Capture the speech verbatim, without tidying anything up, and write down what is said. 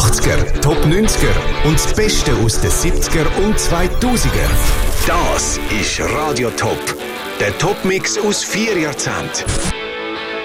achtziger, Top neunziger und das Beste aus den siebziger und zweitausender. Das ist Radio Top, der Top-Mix aus vier Jahrzehnten.